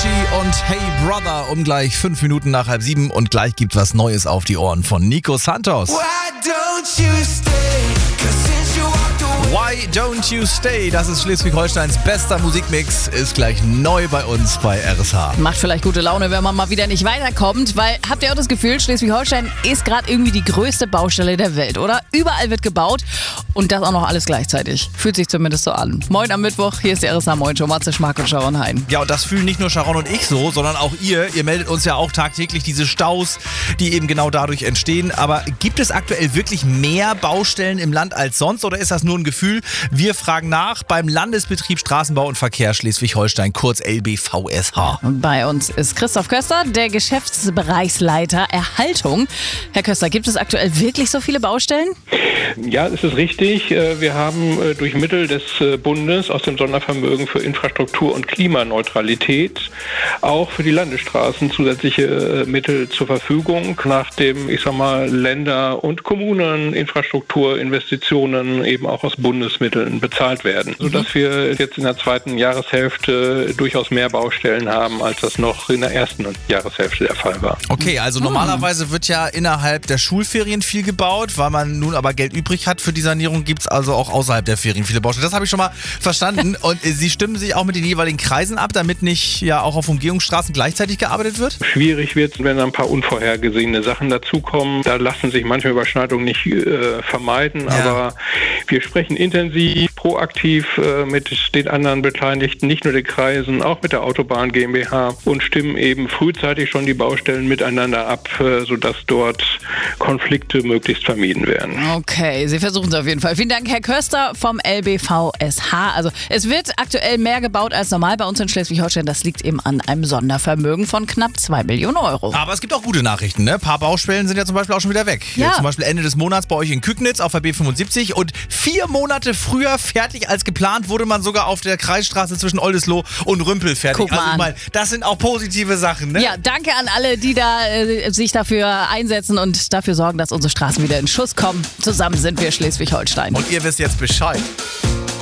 Avicii und Hey Brother um gleich 5 Minuten nach 6:30 und gleich gibt was Neues auf die Ohren von Nico Santos. Why Don't You Stay? Das ist Schleswig-Holsteins bester Musikmix, ist gleich neu bei uns bei RSH. Macht vielleicht gute Laune, wenn man mal wieder nicht weiterkommt, weil habt ihr auch das Gefühl, Schleswig-Holstein ist gerade irgendwie die größte Baustelle der Welt, oder? Überall wird gebaut und das auch noch alles gleichzeitig. Fühlt sich zumindest so an. Moin am Mittwoch, hier ist die RSH Moin Show, Matze Schmack und Sharon Hein. Ja, und das fühlen nicht nur Sharon und ich so, sondern auch ihr. Ihr meldet uns ja auch tagtäglich diese Staus, die eben genau dadurch entstehen. Aber gibt es aktuell wirklich mehr Baustellen im Land als sonst oder ist das nur ein Gefühl? Wir fragen nach beim Landesbetrieb Straßenbau und Verkehr Schleswig-Holstein, kurz LBVSH. Und bei uns ist Christoph Köster, der Geschäftsbereichsleiter Erhaltung. Herr Köster, gibt es aktuell wirklich so viele Baustellen? Ja, es ist richtig. Wir haben durch Mittel des Bundes aus dem Sondervermögen für Infrastruktur und Klimaneutralität auch für die Landesstraßen zusätzliche Mittel zur Verfügung, nachdem, Länder- und Kommunen Infrastrukturinvestitionen eben auch aus Bundesmitteln bezahlt werden, sodass wir jetzt in der zweiten Jahreshälfte durchaus mehr Baustellen haben, als das noch in der ersten Jahreshälfte der Fall war. Okay, also normalerweise wird ja innerhalb der Schulferien viel gebaut, weil man nun aber Geld übrig hat für die Sanierung, gibt es also auch außerhalb der Ferien viele Baustellen. Das habe ich schon mal verstanden. Und Sie stimmen sich auch mit den jeweiligen Kreisen ab, damit nicht ja auch auf Umgehungsstraßen gleichzeitig gearbeitet wird? Schwierig wird es, wenn ein paar unvorhergesehene Sachen dazukommen. Da lassen sich manchmal Überschneidungen nicht vermeiden, aber wir sprechen intensiv, proaktiv mit den anderen Beteiligten, nicht nur den Kreisen, auch mit der Autobahn GmbH und stimmen eben frühzeitig schon die Baustellen miteinander ab, sodass dort Konflikte möglichst vermieden werden. Okay, Sie versuchen es auf jeden Fall. Vielen Dank, Herr Köster vom LBVSH. Also es wird aktuell mehr gebaut als normal bei uns in Schleswig-Holstein. Das liegt eben an einem Sondervermögen von knapp 2 Millionen Euro. Aber es gibt auch gute Nachrichten, ne? Ein paar Baustellen sind ja zum Beispiel auch schon wieder weg. Ja. Zum Beispiel Ende des Monats bei euch in Kügnitz auf der B75 und 4 Monate früher fertig als geplant wurde man sogar auf der Kreisstraße zwischen Oldesloe und Rümpel fertig. Guck mal also an. mal, das sind auch positive Sachen, ne? Ja, danke an alle, die da sich dafür einsetzen und dafür sorgen, dass unsere Straßen wieder in Schuss kommen. Zusammen sind wir Schleswig-Holstein. Und ihr wisst jetzt Bescheid.